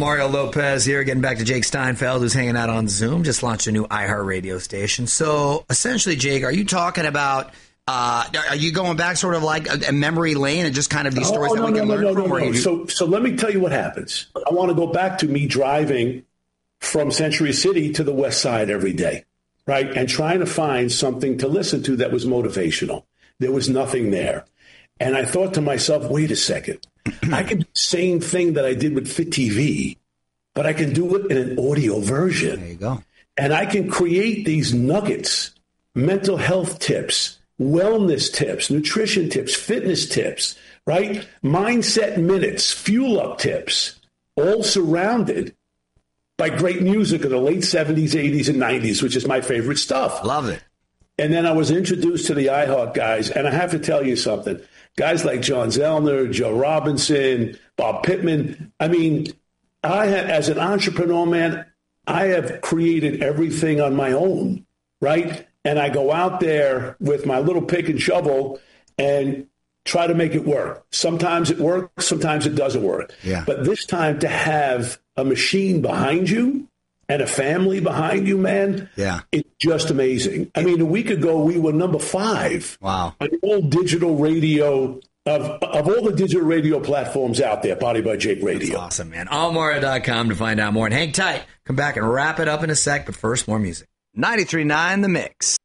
Mario Lopez here, getting back to Jake Steinfeld, who's hanging out on Zoom. Just launched a new iHeartRadio station. So essentially, Jake, are you talking about, are you going back sort of like a memory lane and just kind of these stories that we can learn from? No. So let me tell you what happens. I want to go back to me driving from Century City to the West Side every day, right? And trying to find something to listen to that was motivational. There was nothing there. And I thought to myself, wait a second. I can do the same thing that I did with Fit TV, but I can do it in an audio version. There you go. And I can create these nuggets, mental health tips, wellness tips, nutrition tips, fitness tips, right? Mindset minutes, fuel up tips, all surrounded by great music of the late 70s, 80s, and 90s, which is my favorite stuff. Love it. And then I was introduced to the iHeart guys, and I have to tell you something. Guys like John Zellner, Joe Robinson, Bob Pittman. I mean, as an entrepreneur, man, I have created everything on my own, right? And I go out there with my little pick and shovel and try to make it work. Sometimes it works, sometimes it doesn't work. Yeah. But this time to have a machine behind you and a family behind you, man, it's just amazing. I mean, a week ago, we were number 5 on all digital radio, of all the digital radio platforms out there, Body by Jake Radio. That's awesome, man. allmario.com to find out more. And hang tight. Come back and wrap it up in a sec, but first, more music. 93.9 The Mix.